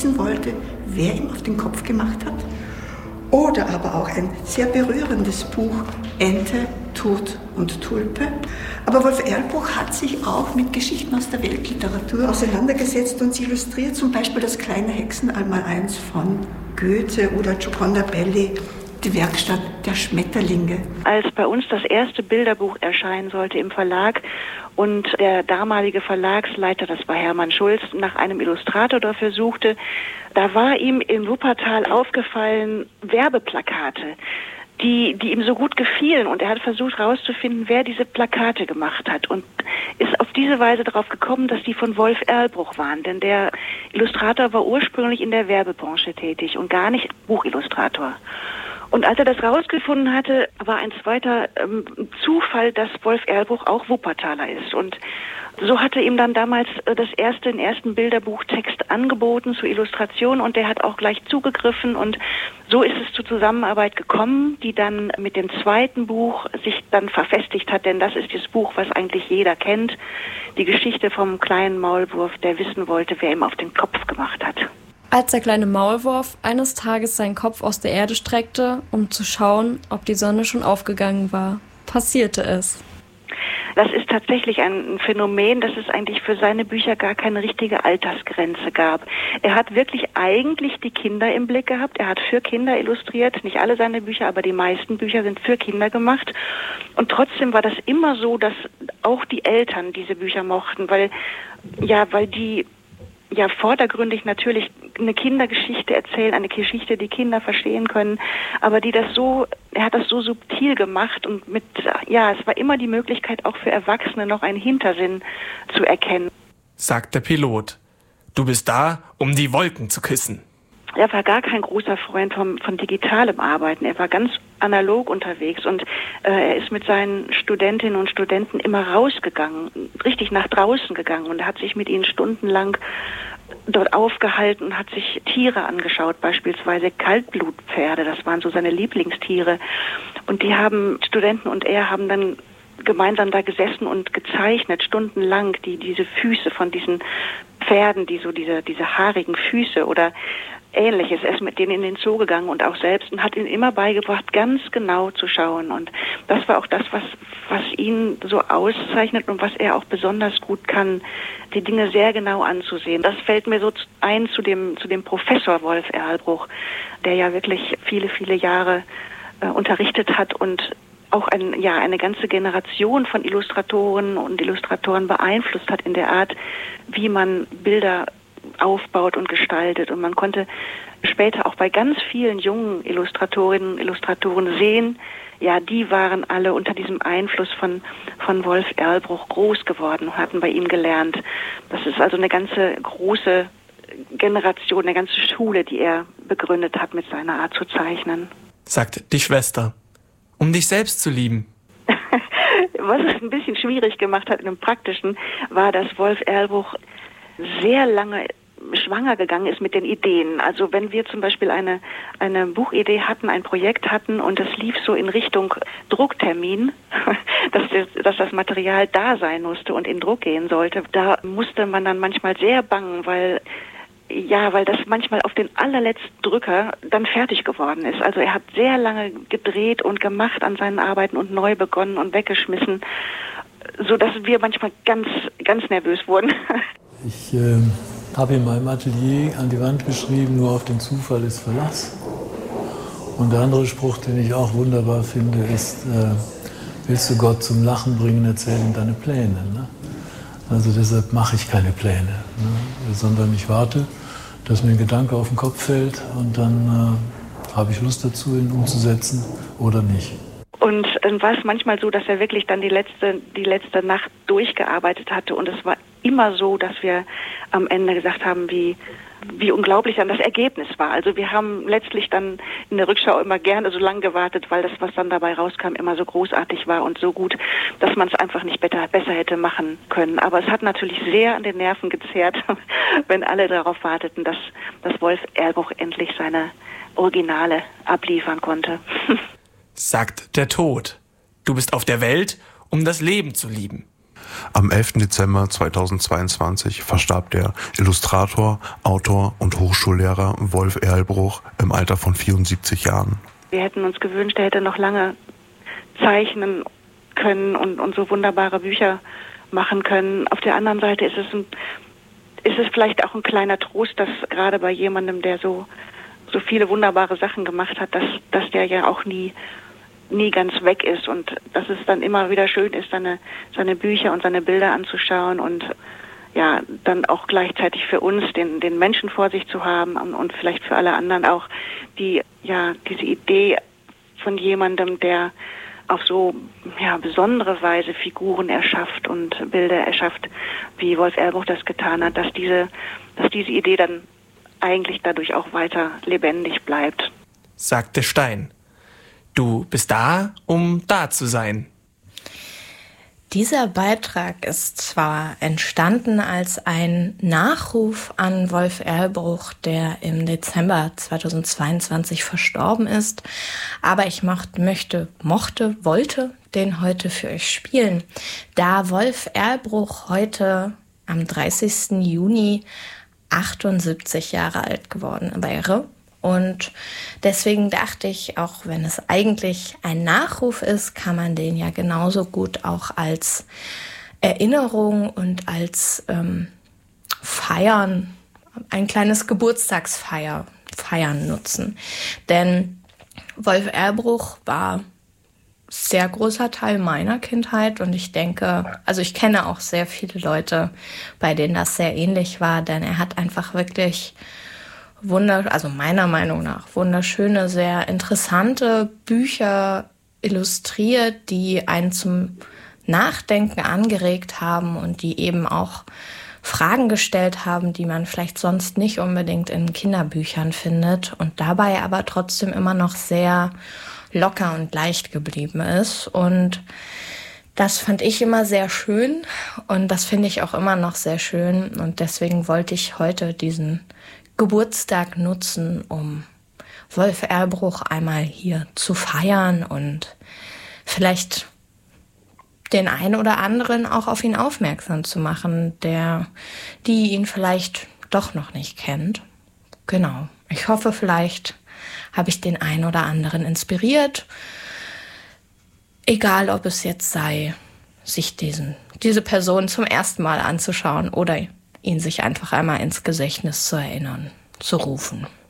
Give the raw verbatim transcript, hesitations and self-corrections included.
wollte, wer ihm auf den Kopf gemacht hat. Oder aber auch ein sehr berührendes Buch, Ente, Tod und Tulpe. Aber Wolf Erlbruch hat sich auch mit Geschichten aus der Weltliteratur auseinandergesetzt und sie illustriert zum Beispiel das kleine Hexeneinmaleins von Goethe oder Gioconda Belli, die Werkstatt der Schmetterlinge. Als bei uns das erste Bilderbuch erscheinen sollte im Verlag und der damalige Verlagsleiter, das war Hermann Schulz, nach einem Illustrator dafür suchte, da war ihm in Wuppertal aufgefallen Werbeplakate, die, die ihm so gut gefielen. Und er hat versucht herauszufinden, wer diese Plakate gemacht hat. Und ist auf diese Weise darauf gekommen, dass die von Wolf Erlbruch waren. Denn der Illustrator war ursprünglich in der Werbebranche tätig und gar nicht Buchillustrator. Und als er das rausgefunden hatte, war ein zweiter ähm, Zufall, dass Wolf Erlbruch auch Wuppertaler ist. Und so hatte ihm dann damals äh, das erste, den ersten Bilderbuchtext angeboten zur Illustration und der hat auch gleich zugegriffen und so ist es zur Zusammenarbeit gekommen, die dann mit dem zweiten Buch sich dann verfestigt hat, denn das ist das Buch, was eigentlich jeder kennt, die Geschichte vom kleinen Maulwurf, der wissen wollte, wer ihm auf den Kopf gemacht hat. Als der kleine Maulwurf eines Tages seinen Kopf aus der Erde streckte, um zu schauen, ob die Sonne schon aufgegangen war, passierte es. Das ist tatsächlich ein Phänomen, dass es eigentlich für seine Bücher gar keine richtige Altersgrenze gab. Er hat wirklich eigentlich die Kinder im Blick gehabt. Er hat für Kinder illustriert, nicht alle seine Bücher, aber die meisten Bücher sind für Kinder gemacht. Und trotzdem war das immer so, dass auch die Eltern diese Bücher mochten, weil, ja, weil die ja vordergründig natürlich eine Kindergeschichte erzählen, eine Geschichte, die Kinder verstehen können, aber die das so, er hat das so subtil gemacht und mit, ja, es war immer die Möglichkeit auch für Erwachsene noch einen Hintersinn zu erkennen. Sagt der Pilot. Du bist da, um die Wolken zu küssen. Er war gar kein großer Freund vom, von digitalem Arbeiten. Er war ganz analog unterwegs und äh, er ist mit seinen Studentinnen und Studenten immer rausgegangen, richtig nach draußen gegangen und hat sich mit ihnen stundenlang dort aufgehalten und hat sich Tiere angeschaut, beispielsweise Kaltblutpferde, das waren so seine Lieblingstiere. Und die haben, Studenten und er haben dann gemeinsam da gesessen und gezeichnet, stundenlang, die diese Füße von diesen Pferden, die so diese, diese haarigen Füße oder Ähnliches. Er ist mit denen in den Zoo gegangen und auch selbst und hat ihnen immer beigebracht, ganz genau zu schauen. Und das war auch das, was, was ihn so auszeichnet und was er auch besonders gut kann, die Dinge sehr genau anzusehen. Das fällt mir so ein zu dem, zu dem Professor Wolf Erlbruch, der ja wirklich viele, viele Jahre äh, unterrichtet hat und auch ein, ja, eine ganze Generation von Illustratoren und Illustratoren beeinflusst hat in der Art, wie man Bilder aufbaut und gestaltet. Und man konnte später auch bei ganz vielen jungen Illustratorinnen und Illustratoren sehen, ja, die waren alle unter diesem Einfluss von, von Wolf Erlbruch groß geworden und hatten bei ihm gelernt. Das ist also eine ganze große Generation, eine ganze Schule, die er begründet hat mit seiner Art zu zeichnen. Sagt die Schwester. Um dich selbst zu lieben. Was es ein bisschen schwierig gemacht hat in dem Praktischen, war, dass Wolf Erlbruch sehr lange schwanger gegangen ist mit den Ideen. Also wenn wir zum Beispiel eine, eine Buchidee hatten, ein Projekt hatten und es lief so in Richtung Drucktermin, dass, das, dass das Material da sein musste und in Druck gehen sollte, da musste man dann manchmal sehr bangen, weil Ja, weil das manchmal auf den allerletzten Drücker dann fertig geworden ist. Also er hat sehr lange gedreht und gemacht an seinen Arbeiten und neu begonnen und weggeschmissen, sodass wir manchmal ganz, ganz nervös wurden. Ich äh, habe in meinem Atelier an die Wand geschrieben, nur auf den Zufall ist Verlass. Und der andere Spruch, den ich auch wunderbar finde, ist, äh, willst du Gott zum Lachen bringen, erzähl ihm deine Pläne. Ne? Also deshalb mache ich keine Pläne, ne? Sondern ich warte, dass mir ein Gedanke auf den Kopf fällt und dann äh, habe ich Lust dazu, ihn umzusetzen oder nicht. Und dann war es manchmal so, dass er wirklich dann die letzte, die letzte Nacht durchgearbeitet hatte und es war immer so, dass wir am Ende gesagt haben, wie, wie unglaublich dann das Ergebnis war. Also wir haben letztlich dann in der Rückschau immer gerne so lange gewartet, weil das, was dann dabei rauskam, immer so großartig war und so gut, dass man es einfach nicht besser, besser hätte machen können. Aber es hat natürlich sehr an den Nerven gezerrt, wenn alle darauf warteten, dass, dass Wolf Erlbruch endlich seine Originale abliefern konnte. Sagt der Tod. Du bist auf der Welt, um das Leben zu lieben. Am elften Dezember zweitausendzweiundzwanzig verstarb der Illustrator, Autor und Hochschullehrer Wolf Erlbruch im Alter von vierundsiebzig Jahren. Wir hätten uns gewünscht, er hätte noch lange zeichnen können und, und so wunderbare Bücher machen können. Auf der anderen Seite ist es, ein, ist es vielleicht auch ein kleiner Trost, dass gerade bei jemandem, der so, so viele wunderbare Sachen gemacht hat, dass, dass der ja auch nie nie ganz weg ist und dass es dann immer wieder schön ist, seine, seine Bücher und seine Bilder anzuschauen und ja, dann auch gleichzeitig für uns den, den Menschen vor sich zu haben und, und vielleicht für alle anderen auch die, ja, diese Idee von jemandem, der auf so, ja, besondere Weise Figuren erschafft und Bilder erschafft, wie Wolf Erlbruch das getan hat, dass diese, dass diese Idee dann eigentlich dadurch auch weiter lebendig bleibt. Sagte Stein. Du bist da, um da zu sein. Dieser Beitrag ist zwar entstanden als ein Nachruf an Wolf Erlbruch, der im Dezember zweitausendzweiundzwanzig verstorben ist, aber ich mocht, möchte, mochte, wollte den heute für euch spielen, da Wolf Erlbruch heute am dreißigsten Juni achtundsiebzig Jahre alt geworden wäre. Und deswegen dachte ich, auch wenn es eigentlich ein Nachruf ist, kann man den ja genauso gut auch als Erinnerung und als ähm, Feiern, ein kleines Geburtstagsfeier, Feiern nutzen. Denn Wolf Erlbruch war sehr großer Teil meiner Kindheit und ich denke, also ich kenne auch sehr viele Leute, bei denen das sehr ähnlich war, denn er hat einfach wirklich Wunder, also meiner Meinung nach wunderschöne, sehr interessante Bücher illustriert, die einen zum Nachdenken angeregt haben und die eben auch Fragen gestellt haben, die man vielleicht sonst nicht unbedingt in Kinderbüchern findet und dabei aber trotzdem immer noch sehr locker und leicht geblieben ist. Und das fand ich immer sehr schön und das finde ich auch immer noch sehr schön und deswegen wollte ich heute diesen Geburtstag nutzen, um Wolf Erlbruch einmal hier zu feiern und vielleicht den einen oder anderen auch auf ihn aufmerksam zu machen, der, die ihn vielleicht doch noch nicht kennt. Genau. Ich hoffe, vielleicht habe ich den einen oder anderen inspiriert. Egal, ob es jetzt sei, sich diesen, diese Person zum ersten Mal anzuschauen oder ihn sich einfach einmal ins Gedächtnis zu erinnern, zu rufen.